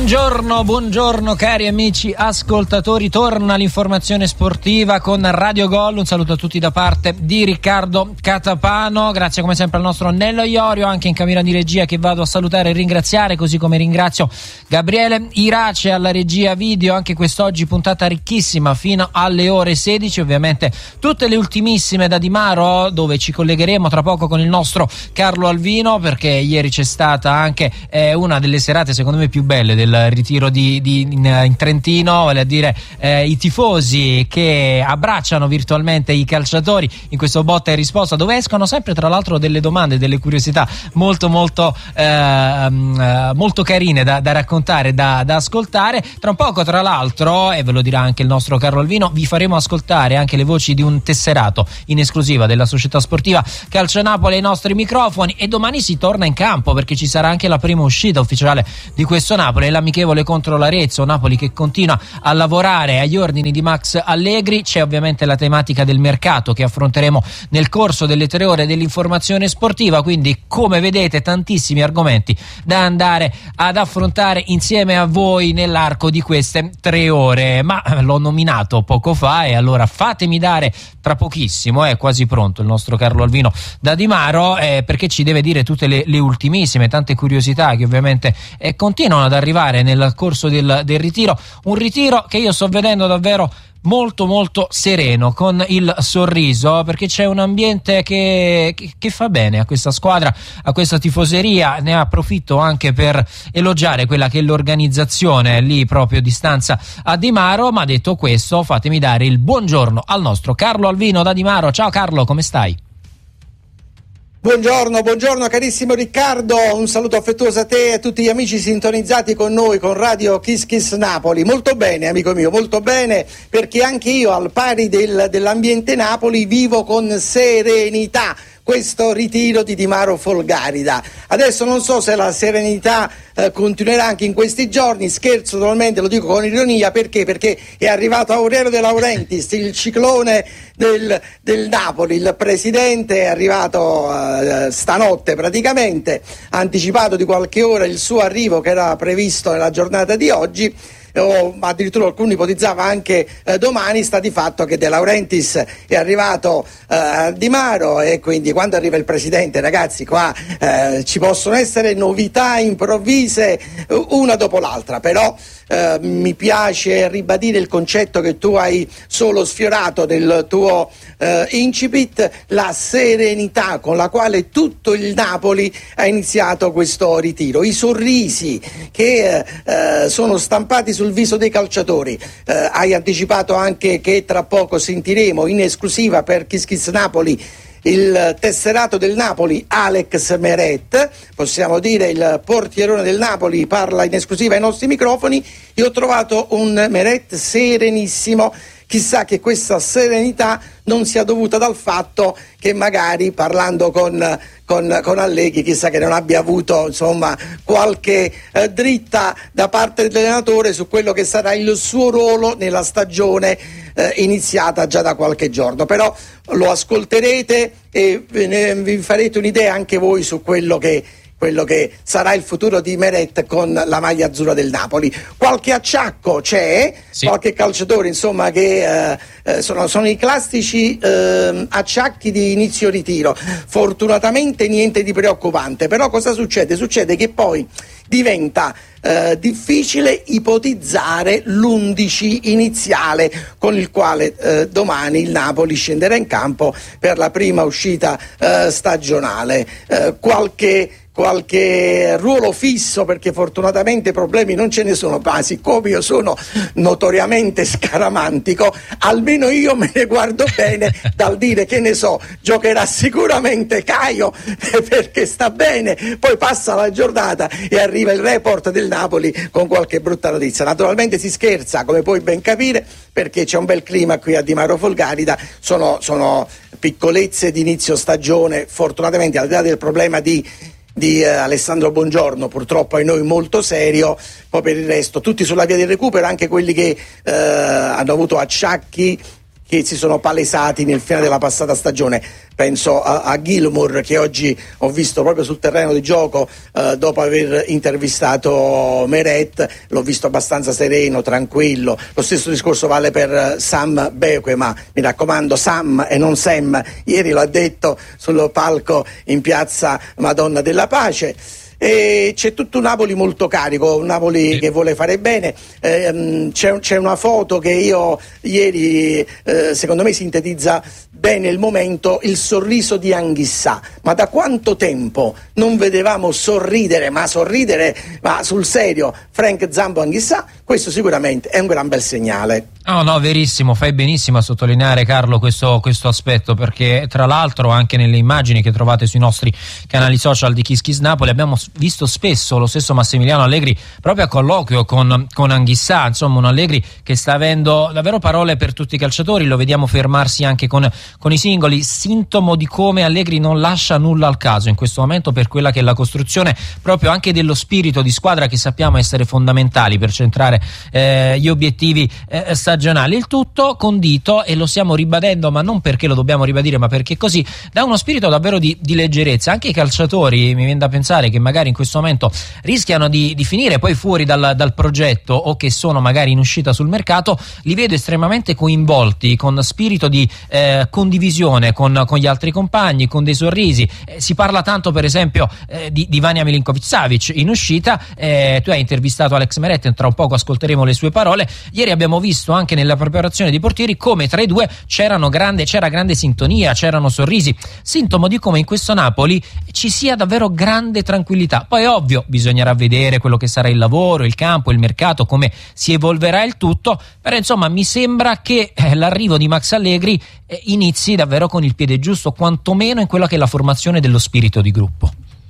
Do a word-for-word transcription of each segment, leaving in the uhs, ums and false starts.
Buongiorno, buongiorno cari amici ascoltatori, torna l'informazione sportiva con Radio Gol. Un saluto a tutti da parte di Riccardo Catapano, grazie come sempre al nostro Nello Iorio, anche in cabina di regia, che vado a salutare e ringraziare, così come ringrazio Gabriele Irace alla regia video. Anche quest'oggi puntata ricchissima fino alle ore sedici, ovviamente tutte le ultimissime da Di Maro, dove ci collegheremo tra poco con il nostro Carlo Alvino, perché ieri c'è stata anche eh, una delle serate secondo me più belle del ritiro di, di in, in Trentino, vale a dire eh, i tifosi che abbracciano virtualmente i calciatori in questo botta e risposta, dove escono sempre tra l'altro delle domande, delle curiosità molto molto eh, molto carine da, da raccontare, da, da ascoltare. Tra un poco, tra l'altro, e ve lo dirà anche il nostro Carlo Alvino, vi faremo ascoltare anche le voci di un tesserato in esclusiva della società sportiva Calcio Napoli ai nostri microfoni, e domani si torna in campo perché ci sarà anche la prima uscita ufficiale di questo Napoli, l'amichevole contro l'Arezzo. Napoli che continua a lavorare agli ordini di Max Allegri. C'è ovviamente la tematica del mercato che affronteremo nel corso delle tre ore dell'informazione sportiva, quindi come vedete tantissimi argomenti da andare ad affrontare insieme a voi nell'arco di queste tre ore, ma l'ho nominato poco fa e allora fatemi dare tra pochissimo, è quasi pronto il nostro Carlo Alvino da Di Maro, eh, perché ci deve dire tutte le, le ultimissime, tante curiosità che ovviamente eh, continuano ad arrivare nel corso del, del ritiro, un ritiro che io sto vedendo davvero molto molto sereno, con il sorriso, perché c'è un ambiente che, che, che fa bene a questa squadra, a questa tifoseria. Ne approfitto anche per elogiare quella che è l'organizzazione lì proprio di stanza a Di Maro, ma detto questo fatemi dare il buongiorno al nostro Carlo Alvino da Di Maro. Ciao Carlo, come stai? Buongiorno, buongiorno carissimo Riccardo, un saluto affettuoso a te e a tutti gli amici sintonizzati con noi con Radio Kiss Kiss Napoli. Molto bene amico mio, molto bene, perché anche io al pari del, dell'ambiente Napoli vivo con serenità questo ritiro di Di Maro Folgarida. Adesso non so se la serenità eh, continuerà anche in questi giorni, scherzo naturalmente, lo dico con ironia, perché? Perché è arrivato Aurelio De Laurentiis, il ciclone del, del Napoli, il presidente è arrivato eh, stanotte praticamente, ha anticipato di qualche ora il suo arrivo che era previsto nella giornata di oggi, o addirittura qualcuno ipotizzava anche eh, domani. Sta di fatto che De Laurentiis è arrivato eh, a Di Maro, e quindi quando arriva il presidente, ragazzi, qua eh, ci possono essere novità improvvise una dopo l'altra, però eh, mi piace ribadire il concetto che tu hai solo sfiorato del tuo eh, incipit, la serenità con la quale tutto il Napoli ha iniziato questo ritiro, i sorrisi che eh, sono stampati sul viso dei calciatori. Eh, hai anticipato anche che tra poco sentiremo in esclusiva per Kiss Kiss Napoli il tesserato del Napoli, Alex Meret, possiamo dire il portierone del Napoli, parla in esclusiva ai nostri microfoni. Io ho trovato un Meret serenissimo. Chissà che questa serenità non sia dovuta dal fatto che magari parlando con, con, con Allegri, chissà che non abbia avuto insomma qualche eh, dritta da parte dell'allenatore su quello che sarà il suo ruolo nella stagione eh, iniziata già da qualche giorno. Però lo ascolterete e ne, vi farete un'idea anche voi su quello che quello che sarà il futuro di Meret con la maglia azzurra del Napoli. Qualche acciacco c'è, sì. Qualche calciatore insomma che eh, sono, sono i classici eh, acciacchi di inizio ritiro. Fortunatamente niente di preoccupante, però cosa succede? Succede che poi diventa eh, difficile ipotizzare l'undici iniziale con il quale eh, domani il Napoli scenderà in campo per la prima uscita eh, stagionale. Eh, qualche qualche ruolo fisso, perché fortunatamente problemi non ce ne sono, ma siccome io sono notoriamente scaramantico, almeno io me ne guardo bene dal dire che ne so, giocherà sicuramente Caio perché sta bene, poi passa la giornata e arriva il report del Napoli con qualche brutta notizia. Naturalmente si scherza, come puoi ben capire, perché c'è un bel clima qui a Di Maro Folgarida, sono, sono piccolezze di inizio stagione, fortunatamente al di là del problema di di eh, Alessandro Bongiorno, purtroppo ai noi molto serio, poi per il resto tutti sulla via del recupero, anche quelli che eh, hanno avuto acciacchi che si sono palesati nel finale della passata stagione. Penso a, a Gilmour, che oggi ho visto proprio sul terreno di gioco eh, dopo aver intervistato Meret, l'ho visto abbastanza sereno, tranquillo. Lo stesso discorso vale per Sam Beque, ma mi raccomando Sam e non Sam, ieri l'ha detto sul palco in piazza Madonna della Pace. E c'è tutto un Napoli molto carico, un Napoli sì. che vuole fare bene. Eh, c'è, c'è una foto che io ieri eh, secondo me sintetizza bene il momento, il sorriso di Anghissà. Ma da quanto tempo non vedevamo sorridere, ma sorridere, ma sul serio, Frank Zambo Anghissà? Questo sicuramente è un gran bel segnale. No, no, verissimo, fai benissimo a sottolineare, Carlo, questo, questo aspetto, perché tra l'altro anche nelle immagini che trovate sui nostri canali social di Kiss Kiss Napoli abbiamo visto spesso lo stesso Massimiliano Allegri proprio a colloquio con, con Anghissà, insomma un Allegri che sta avendo davvero parole per tutti i calciatori, lo vediamo fermarsi anche con, con i singoli, sintomo di come Allegri non lascia nulla al caso in questo momento per quella che è la costruzione proprio anche dello spirito di squadra che sappiamo essere fondamentali per centrare eh, gli obiettivi eh, stagionali. Il tutto condito, e lo stiamo ribadendo, ma non perché lo dobbiamo ribadire, ma perché così, da uno spirito davvero di, di leggerezza. Anche i calciatori, mi viene da pensare, che magari in questo momento rischiano di, di finire poi fuori dal, dal progetto o che sono magari in uscita sul mercato, li vedo estremamente coinvolti, con spirito di eh, condivisione con, con gli altri compagni, con dei sorrisi. Eh, si parla tanto per esempio eh, di, di Vanja Milinković-Savić in uscita. Eh, tu hai intervistato Alex Meret, tra un poco ascolteremo le sue parole. Ieri abbiamo visto anche anche nella preparazione dei portieri come tra i due c'erano grande, c'era grande sintonia, c'erano sorrisi, sintomo di come in questo Napoli ci sia davvero grande tranquillità. Poi ovvio bisognerà vedere quello che sarà il lavoro, il campo, il mercato, come si evolverà il tutto, però insomma mi sembra che eh, l'arrivo di Max Allegri eh, inizi davvero con il piede giusto, quantomeno in quella che è la formazione dello spirito di gruppo.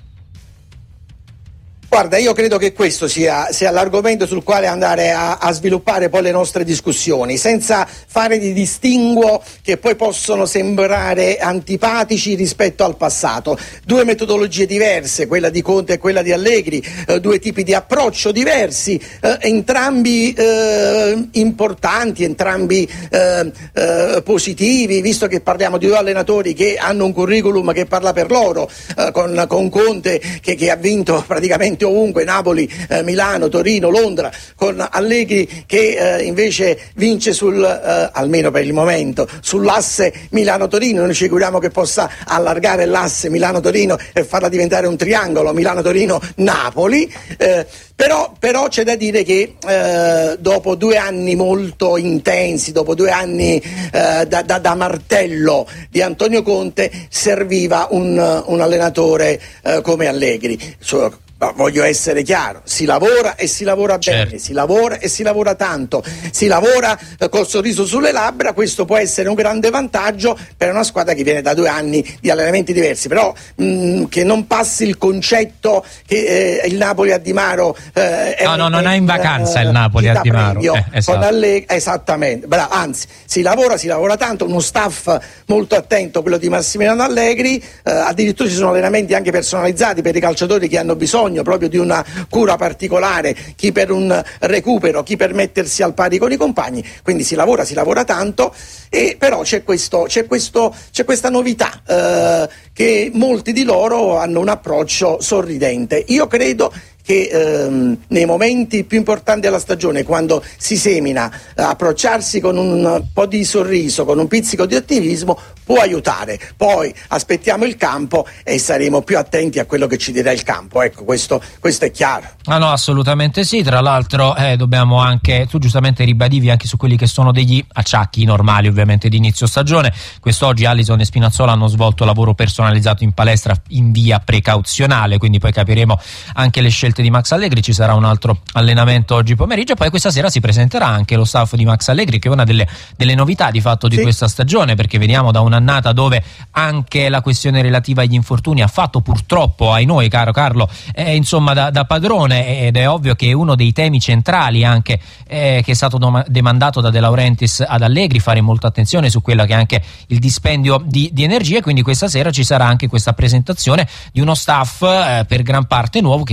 Guarda, io credo che questo sia, sia l'argomento sul quale andare a, a sviluppare poi le nostre discussioni, senza fare di distinguo che poi possono sembrare antipatici rispetto al passato. Due metodologie diverse, quella di Conte e quella di Allegri, eh, due tipi di approccio diversi, eh, entrambi eh, importanti, entrambi eh, eh, positivi, visto che parliamo di due allenatori che hanno un curriculum che parla per loro, eh, con, con Conte che, che ha vinto praticamente ovunque, Napoli, eh, Milano, Torino, Londra, con Allegri che eh, invece vince sul, eh, almeno per il momento, sull'asse Milano-Torino. Noi ci auguriamo che possa allargare l'asse Milano-Torino e farla diventare un triangolo Milano-Torino-Napoli, eh, però, però c'è da dire che eh, dopo due anni molto intensi, dopo due anni eh, da, da, da martello di Antonio Conte, serviva un, un allenatore eh, come Allegri. So, voglio essere chiaro, si lavora e si lavora bene, certo. si lavora e si lavora tanto, si lavora eh, col sorriso sulle labbra. Questo può essere un grande vantaggio per una squadra che viene da due anni di allenamenti diversi, però mh, che non passi il concetto che eh, il Napoli a Di Maro eh, no, è, no, non è, è in vacanza eh, il Napoli a Di Maro eh, esatto. Con Allegri, esattamente, bravo, anzi si lavora, si lavora tanto, uno staff molto attento, quello di Massimiliano Allegri, eh, addirittura ci sono allenamenti anche personalizzati per i calciatori che hanno bisogno proprio di una cura particolare, chi per un recupero, chi per mettersi al pari con i compagni, quindi si lavora, si lavora tanto, e però c'è questo, c'è questo, c'è questa novità, eh, che molti di loro hanno un approccio sorridente. Io credo che ehm, nei momenti più importanti della stagione, quando si semina, eh, approcciarsi con un po' di sorriso, con un pizzico di ottimismo può aiutare. Poi aspettiamo il campo e saremo più attenti a quello che ci dirà il campo, ecco, questo, questo è chiaro. Ah no, assolutamente sì. Tra l'altro eh, dobbiamo anche, tu giustamente ribadivi anche su quelli che sono degli acciacchi normali ovviamente di inizio stagione. Quest'oggi Alisson e Spinazzola hanno svolto lavoro personalizzato in palestra in via precauzionale, quindi poi capiremo anche le scelte di Max Allegri. Ci sarà un altro allenamento oggi pomeriggio e poi questa sera si presenterà anche lo staff di Max Allegri, che è una delle, delle novità di fatto di sì. questa stagione, perché veniamo da un'annata dove anche la questione relativa agli infortuni ha fatto purtroppo, ai noi caro Carlo, eh, insomma da, da padrone, ed è ovvio che è uno dei temi centrali anche eh, che è stato dom- demandato da De Laurentiis ad Allegri, fare molta attenzione su quello che è anche il dispendio di, di energie. Quindi questa sera ci sarà anche questa presentazione di uno staff eh, per gran parte nuovo, che insomma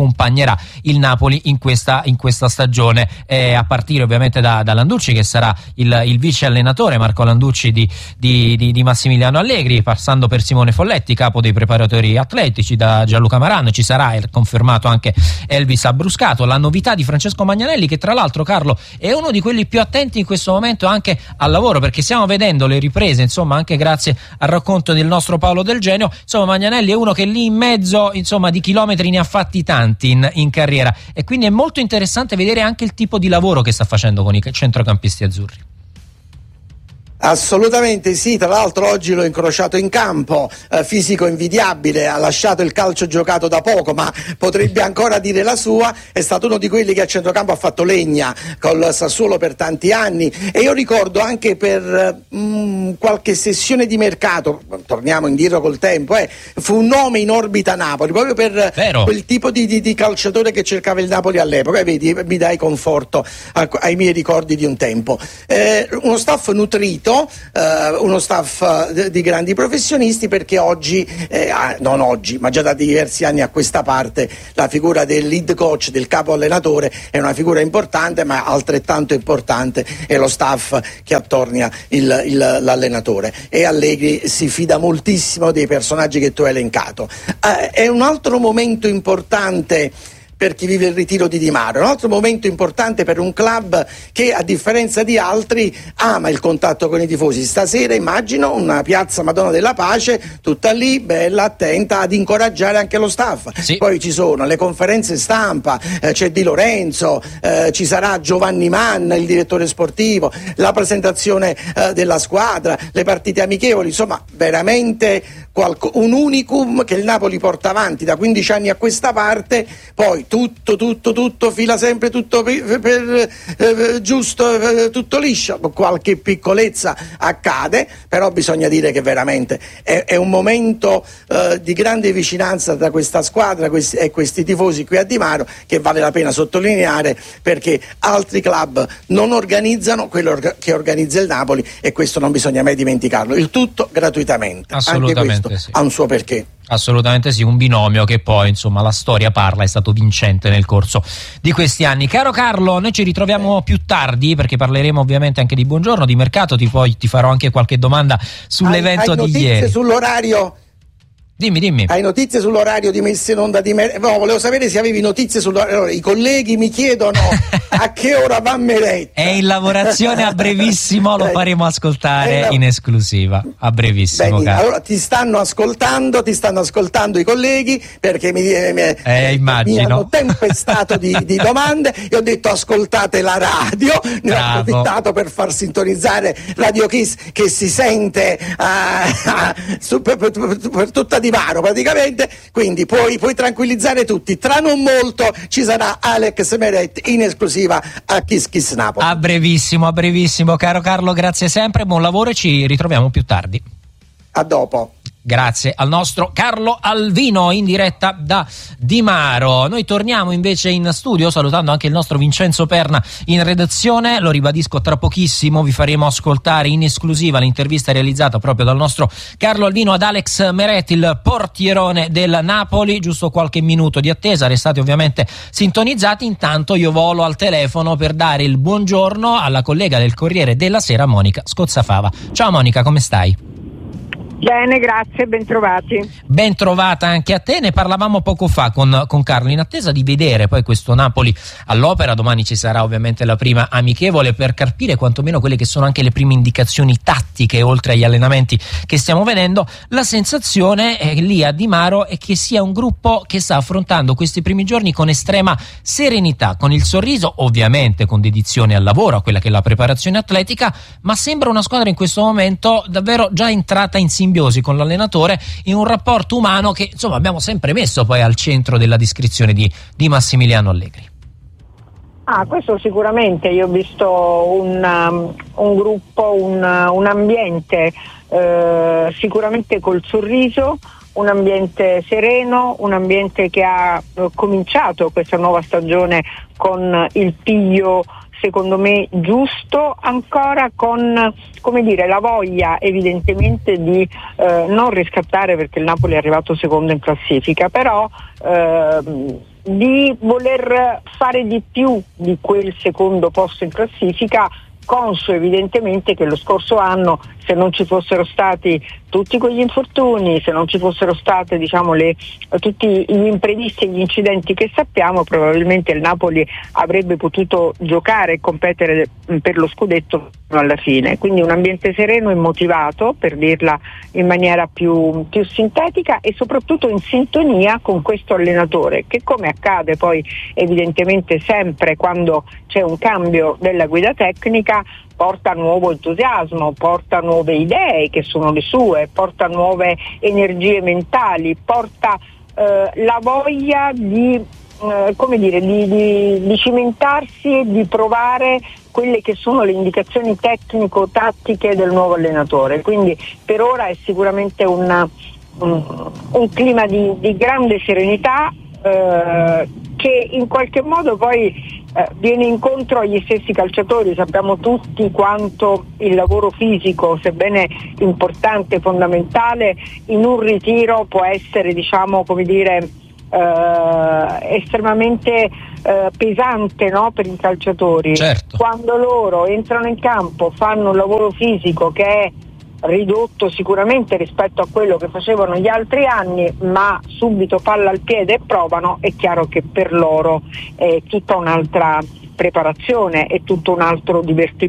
accompagnerà il Napoli in questa, in questa stagione, eh, a partire ovviamente da, da Landucci, che sarà il, il vice allenatore, Marco Landucci di, di, di, di Massimiliano Allegri, passando per Simone Folletti, capo dei preparatori atletici, da Gianluca Maran. Ci sarà, è confermato, anche Elvis Abbruscato. La novità di Francesco Magnanelli, che tra l'altro, Carlo, è uno di quelli più attenti in questo momento anche al lavoro, perché stiamo vedendo le riprese, insomma, anche grazie al racconto del nostro Paolo Del Genio. Insomma, Magnanelli è uno che lì in mezzo, insomma, di chilometri ne ha fatti tanti in, in carriera, e quindi è molto interessante vedere anche il tipo di lavoro che sta facendo con i centrocampisti azzurri. Assolutamente sì, tra l'altro oggi l'ho incrociato in campo, eh, fisico invidiabile, ha lasciato il calcio giocato da poco, ma potrebbe ancora dire la sua. È stato uno di quelli che a centrocampo ha fatto legna col Sassuolo per tanti anni, e io ricordo anche per mh, qualche sessione di mercato, torniamo indietro col tempo, eh, fu un nome in orbita Napoli, proprio per Vero. quel tipo di, di, di calciatore che cercava il Napoli all'epoca. E vedi, mi dai conforto a, ai miei ricordi di un tempo. Eh, uno staff nutrito, Uh, uno staff uh, di grandi professionisti, perché oggi, eh, non oggi, ma già da diversi anni a questa parte, la figura del lead coach, del capo allenatore, è una figura importante, ma altrettanto importante è lo staff che attornia il, il, l'allenatore. E Allegri si fida moltissimo dei personaggi che tu hai elencato. Uh, è un altro momento importante per chi vive il ritiro di Di Mauro, un altro momento importante per un club che, a differenza di altri, ama il contatto con i tifosi. Stasera immagino una piazza Madonna della Pace tutta lì, bella, attenta ad incoraggiare anche lo staff. Sì. Poi ci sono le conferenze stampa, eh, c'è Di Lorenzo, eh, ci sarà Giovanni Manna, il direttore sportivo, la presentazione eh, della squadra, le partite amichevoli, insomma veramente qualco, un unicum che il Napoli porta avanti da quindici anni a questa parte. Poi tutto, tutto, tutto fila sempre tutto per, per, eh, giusto, eh, tutto liscio, qualche piccolezza accade, però bisogna dire che veramente è, è un momento eh, di grande vicinanza tra questa squadra questi, e questi tifosi qui a Di Mauro, che vale la pena sottolineare, perché altri club non organizzano quello che organizza il Napoli, e questo non bisogna mai dimenticarlo, il tutto gratuitamente. Assolutamente. Anche questo sì. ha un suo perché. Assolutamente sì, un binomio che poi, insomma, la storia parla, è stato vincente nel corso di questi anni. Caro Carlo, noi ci ritroviamo più tardi, perché parleremo ovviamente anche di Buongiorno, di mercato, ti, poi ti farò anche qualche domanda sull'evento hai, hai di ieri. Sull'orario? Dimmi, dimmi. Hai notizie sull'orario di messa in onda di Meret? No, volevo sapere se avevi notizie sull'orario. Allora, i colleghi mi chiedono a che ora va Meret. È in lavorazione, a brevissimo lo faremo ascoltare in esclusiva, a brevissimo. Bene, caro. allora ti stanno ascoltando, ti stanno ascoltando i colleghi, perché mi, mi, eh, immagino. mi hanno tempestato di, di domande. Io ho detto ascoltate la radio, ne Bravo. ho approfittato per far sintonizzare Radio Kiss, che si sente uh, su, per, per, per tutta Di Mauro praticamente, quindi puoi, puoi tranquillizzare tutti. Tra non molto ci sarà Alex Meret in esclusiva a Kiss Kiss Napoli. A brevissimo, a brevissimo, caro Carlo, grazie sempre, buon lavoro e ci ritroviamo più tardi. A dopo. Grazie al nostro Carlo Alvino in diretta da Di Mauro. Noi torniamo invece in studio salutando anche il nostro Vincenzo Perna in redazione. Lo ribadisco, tra pochissimo vi faremo ascoltare in esclusiva l'intervista realizzata proprio dal nostro Carlo Alvino ad Alex Meret, il portierone del Napoli. Giusto qualche minuto di attesa, restate ovviamente sintonizzati. Intanto io volo al telefono per dare il buongiorno alla collega del Corriere della Sera, Monica Scozzafava. Ciao Monica, come stai? Bene, grazie, ben trovati. Ben trovata anche a te, ne parlavamo poco fa con, con Carlo, in attesa di vedere poi questo Napoli all'opera. Domani ci sarà ovviamente la prima amichevole per capire quantomeno quelle che sono anche le prime indicazioni tattiche, oltre agli allenamenti che stiamo vedendo. La sensazione è, lì a Di Mauro, è che sia un gruppo che sta affrontando questi primi giorni con estrema serenità, con il sorriso, ovviamente con dedizione al lavoro, a quella che è la preparazione atletica, ma sembra una squadra in questo momento davvero già entrata in simbiosi con l'allenatore, in un rapporto umano che insomma abbiamo sempre messo poi al centro della descrizione di, di Massimiliano Allegri. Ah, questo sicuramente. Io ho visto un, um, un gruppo, un, un ambiente eh, sicuramente col sorriso, un ambiente sereno, un ambiente che ha eh, cominciato questa nuova stagione con il piglio secondo me giusto, ancora con, come dire, la voglia evidentemente di eh, non riscattare, perché il Napoli è arrivato secondo in classifica, però eh, di voler fare di più di quel secondo posto in classifica, conscio evidentemente che lo scorso anno, se non ci fossero stati tutti quegli infortuni, se non ci fossero state diciamo le, tutti gli imprevisti e gli incidenti che sappiamo, probabilmente il Napoli avrebbe potuto giocare e competere per lo scudetto fino alla fine. Quindi un ambiente sereno e motivato, per dirla in maniera più, più sintetica, e soprattutto in sintonia con questo allenatore che, come accade poi evidentemente sempre quando c'è un cambio della guida tecnica, porta nuovo entusiasmo, porta nuove idee che sono le sue, porta nuove energie mentali, porta eh, la voglia di, eh, come dire, di, di, di cimentarsi e di provare quelle che sono le indicazioni tecnico-tattiche del nuovo allenatore. Quindi per ora è sicuramente una, un, un clima di, di grande serenità eh, che in qualche modo poi Eh, viene incontro agli stessi calciatori. Sappiamo tutti quanto il lavoro fisico, sebbene importante e fondamentale, in un ritiro può essere, diciamo, come dire, eh, estremamente eh, pesante, no, per i calciatori. Certo. Quando loro entrano in campo, fanno un lavoro fisico che è ridotto sicuramente rispetto a quello che facevano gli altri anni, ma subito palla al piede e provano, è chiaro che per loro è tutta un'altra preparazione, è tutto un altro divertimento.